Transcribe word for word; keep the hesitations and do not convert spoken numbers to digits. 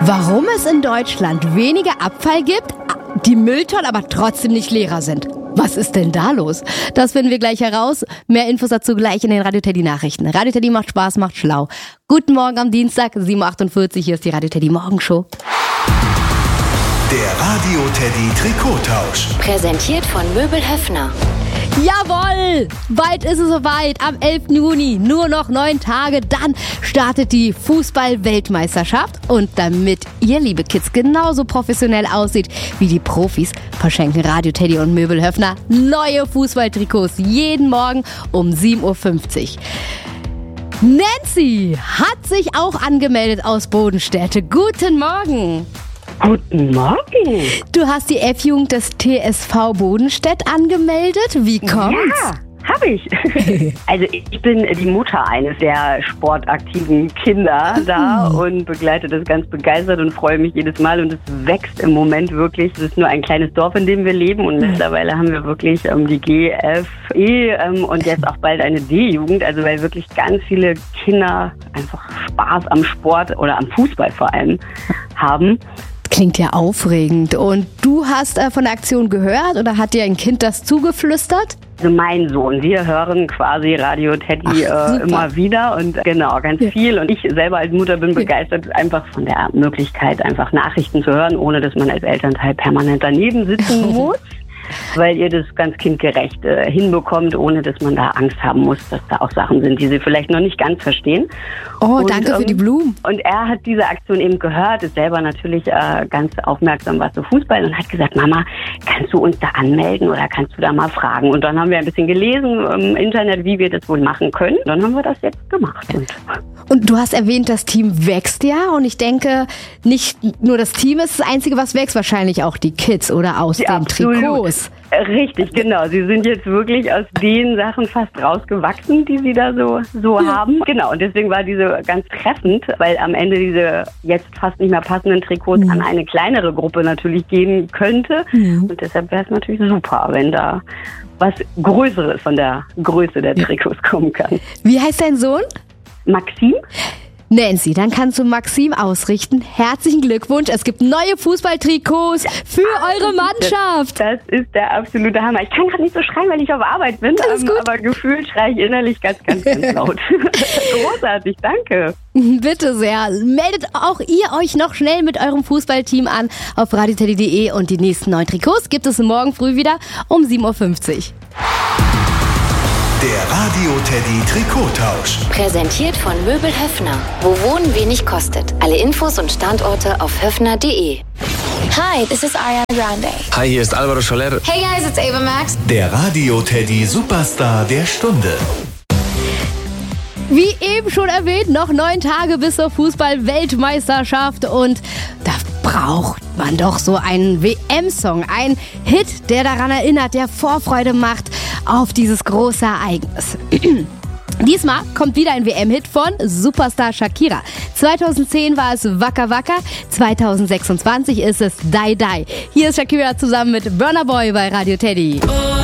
Warum es in Deutschland weniger Abfall gibt, die Mülltonnen aber trotzdem nicht leerer sind. Was ist denn da los? Das finden wir gleich heraus. Mehr Infos dazu gleich in den Radio Teddy Nachrichten. Radio Teddy macht Spaß, macht schlau. Guten Morgen am Dienstag, sieben Uhr achtundvierzig. Hier ist die Radio Teddy Morgenshow. Der Radio Teddy Trikottausch. Präsentiert von Möbel Höffner. Jawohl! Bald ist es soweit. Am elften Juni, nur noch neun Tage, dann startet die Fußball-Weltmeisterschaft. Und damit ihr, liebe Kids, genauso professionell aussieht wie die Profis, verschenken Radio Teddy und Möbel Höffner neue Fußballtrikots jeden Morgen um sieben Uhr fünfzig. Nancy hat sich auch angemeldet aus Bodenstädte. Guten Morgen! Guten Morgen. Du hast die F-Jugend des T S V Bodenstedt angemeldet. Wie kommt's? Ja, habe ich. Also ich bin die Mutter eines der sportaktiven Kinder da und begleite das ganz begeistert und freue mich jedes Mal. Und es wächst im Moment wirklich. Es ist nur ein kleines Dorf, in dem wir leben. Und mittlerweile haben wir wirklich ähm, die G F E ähm, und jetzt auch bald eine D-Jugend. Also weil wirklich ganz viele Kinder einfach Spaß am Sport oder am Fußball vor allem haben. Klingt ja aufregend. Und du hast äh, von der Aktion gehört oder hat dir ein Kind das zugeflüstert? Also mein Sohn, wir hören quasi Radio Teddy Ach, äh, immer wieder und genau, ganz ja. viel. Und ich selber als Mutter bin begeistert einfach von der Möglichkeit, einfach Nachrichten zu hören, ohne dass man als Elternteil permanent daneben sitzen muss. Weil ihr das ganz kindgerecht äh, hinbekommt, ohne dass man da Angst haben muss, dass da auch Sachen sind, die sie vielleicht noch nicht ganz verstehen. Oh, und, danke ähm, für die Blumen. Und er hat diese Aktion eben gehört, ist selber natürlich äh, ganz aufmerksam was zu Fußball und hat gesagt, Mama, kannst du uns da anmelden oder kannst du da mal fragen? Und dann haben wir ein bisschen gelesen im Internet, wie wir das wohl machen können. Dann haben wir das jetzt gemacht. Und Und du hast erwähnt, das Team wächst ja. Und ich denke, nicht nur das Team ist das Einzige, was wächst, wahrscheinlich auch die Kids oder aus Ja, den absolut. Trikots. Richtig, genau. Sie sind jetzt wirklich aus den Sachen fast rausgewachsen, die sie da so, so Ja. haben. Genau, und deswegen war diese ganz treffend, weil am Ende diese jetzt fast nicht mehr passenden Trikots Mhm. an eine kleinere Gruppe natürlich gehen könnte. Mhm. Und deshalb wäre es natürlich super, wenn da was Größeres von der Größe der Trikots kommen kann. Wie heißt dein Sohn? Maxim? Nancy, dann kannst du Maxim ausrichten. Herzlichen Glückwunsch. Es gibt neue Fußballtrikots für eure Mannschaft. Das ist der absolute Hammer. Ich kann gerade nicht so schreien, weil ich auf Arbeit bin, Das ist ähm, gut. aber gefühlt schreie ich innerlich ganz, ganz, ganz laut. Großartig, danke. Bitte sehr. Meldet auch ihr euch noch schnell mit eurem Fußballteam an auf radio teddy punkt de und die nächsten neuen Trikots gibt es morgen früh wieder um sieben Uhr fünfzig. Der Radio Teddy Trikottausch. Präsentiert von Möbel Höffner. Wo Wohnen wenig kostet. Alle Infos und Standorte auf höffner punkt de. Hi, this is Ariana Grande. Hi, hier ist Alvaro Soler. Hey guys, it's Ava Max. Der Radio Teddy Superstar der Stunde. Wie eben schon erwähnt, noch neun Tage bis zur Fußball-Weltmeisterschaft und da braucht man doch so einen W M-Song, einen Hit, der daran erinnert, der Vorfreude macht auf dieses große Ereignis. Diesmal kommt wieder ein W M-Hit von Superstar Shakira. zweitausendzehn war es Waka Waka, zweitausendsechsundzwanzig ist es Die Die. Hier ist Shakira zusammen mit Burna Boy bei Radio Teddy.